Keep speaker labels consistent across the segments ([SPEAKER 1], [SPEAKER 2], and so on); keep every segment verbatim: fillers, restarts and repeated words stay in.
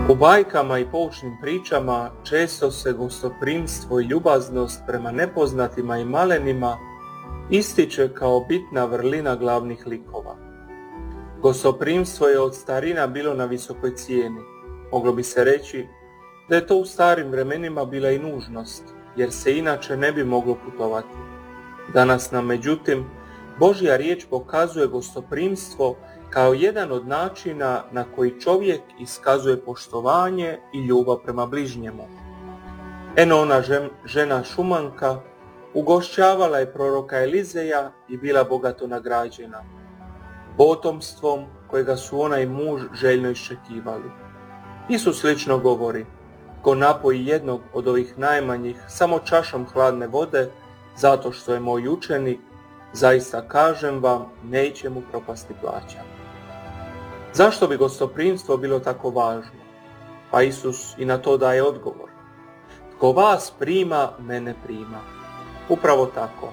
[SPEAKER 1] U bajkama i poučnim pričama često se gostoprimstvo i ljubaznost prema nepoznatima i malenima ističe kao bitna vrlina glavnih likova. Gostoprimstvo je od starina bilo na visokoj cijeni. Moglo bi se reći da je to u starim vremenima bila i nužnost, jer se inače ne bi moglo putovati. Danas nam, međutim, Božja riječ pokazuje gostoprimstvo kao jedan od načina na koji čovjek iskazuje poštovanje i ljubav prema bližnjemu. Eno ona žena Šumanka ugošćavala je proroka Elizeja i bila bogato nagrađena potomstvom kojega su ona i muž željno iščekivali. Isus slično govori: ko napoji jednog od ovih najmanjih samo čašom hladne vode, zato što je moj učenik, zaista kažem vam, neće mu propasti plaća. Zašto bi gostoprimstvo bilo tako važno? Pa Isus i na to daje odgovor. Tko vas prima, mene prima. Upravo tako.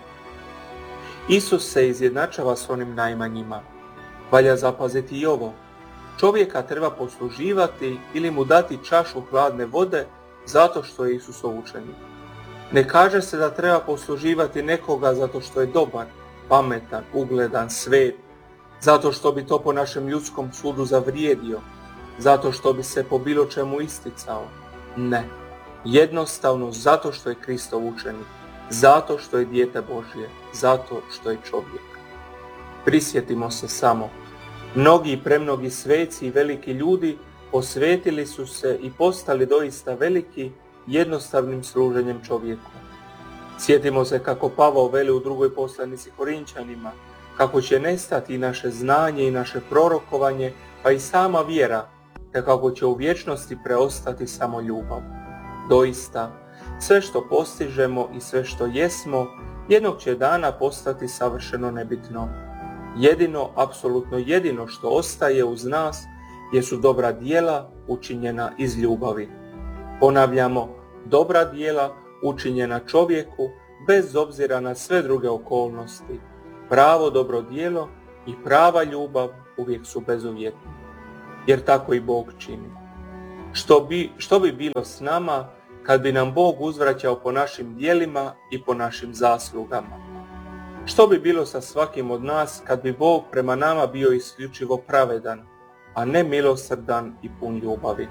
[SPEAKER 1] Isus se izjednačava s onim najmanjima. Valja zapaziti i ovo. Čovjeka treba posluživati ili mu dati čašu hladne vode zato što je Isusov učenik. Ne kaže se da treba posluživati nekoga zato što je dobar, pametan, ugledan, svet, zato što bi to po našem ljudskom sudu zavrijedio, zato što bi se po bilo čemu isticao. Ne, jednostavno zato što je Kristov učenik, zato što je dijete Božje, zato što je čovjek. Prisjetimo se samo, mnogi i premnogi sveci i veliki ljudi posvetili su se i postali doista veliki jednostavnim služenjem čovjeku. Sjetimo se kako Pavao veli u drugoj poslanici Korinčanima, kako će nestati naše znanje i naše prorokovanje, pa i sama vjera, te kako će u vječnosti preostati samo ljubav. Doista, sve što postižemo i sve što jesmo, jednog će dana postati savršeno nebitno. Jedino, apsolutno jedino što ostaje uz nas jesu dobra djela učinjena iz ljubavi. Ponavljamo, dobra djela učinjena čovjeku bez obzira na sve druge okolnosti. Pravo dobro djelo i prava ljubav uvijek su bezuvjetni. Jer tako i Bog čini. Što bi, što bi bilo s nama kad bi nam Bog uzvraćao po našim djelima i po našim zaslugama? Što bi bilo sa svakim od nas kad bi Bog prema nama bio isključivo pravedan, a ne milosrdan i pun ljubavi?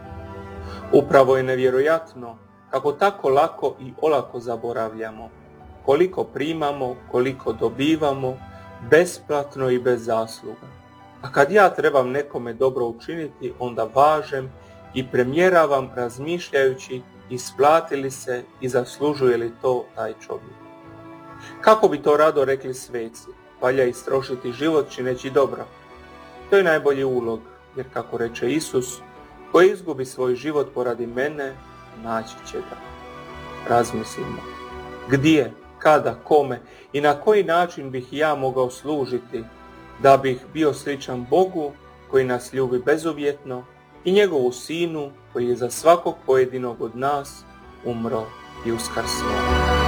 [SPEAKER 1] Upravo je nevjerojatno kako tako lako i olako zaboravljamo, koliko primamo, koliko dobivamo, besplatno i bez zasluga. A kad ja trebam nekome dobro učiniti, onda važem i premjeravam razmišljajući isplati li se i zaslužuje li to taj čovjek. Kako bi to rado rekli sveci, valja istrošiti život čineći dobro. To je najbolji ulog, jer kako reče Isus, ko izgubi svoj život poradi mene, naći će ga. Razmislimo, gdje, kada, kome i na koji način bih ja mogao služiti da bih bio sličan Bogu koji nas ljubi bezuvjetno i njegovu Sinu koji je za svakog pojedinog od nas umro i uskrsnuo.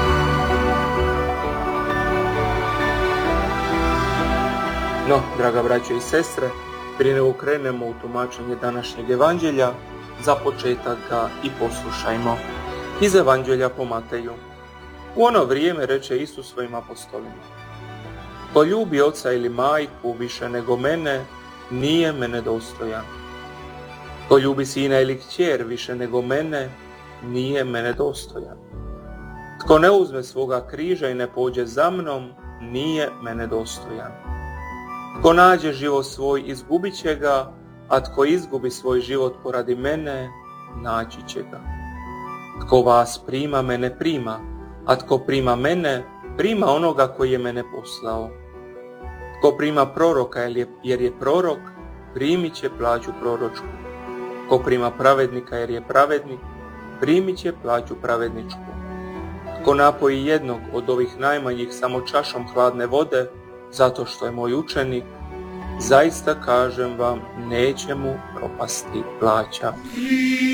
[SPEAKER 1] No, draga braćo i sestre, prije nego krenemo u tumačenje današnjeg evanđelja, za početak ga i poslušajmo iz Evanđelja po Mateju. U ono vrijeme reče Isus svojim apostolima: ko ljubi oca ili majku više nego mene, nije mene dostojan. Ko ljubi sina ili kćer više nego mene, nije mene dostojan. Tko ne uzme svoga križa i ne pođe za mnom, nije mene dostojan. Tko nađe život svoj, izgubit će ga, a tko izgubi svoj život poradi mene, naći će ga. Tko vas prima, mene prima, a tko prima mene, prima onoga koji je mene poslao. Tko prima proroka jer je prorok, primit će plaću proročku. Tko prima pravednika jer je pravednik, primit će plaću pravedničku. Tko napoji jednog od ovih najmanjih samo čašom hladne vode, zato što je moj učenik, zaista kažem vam, neće mu propasti plaća.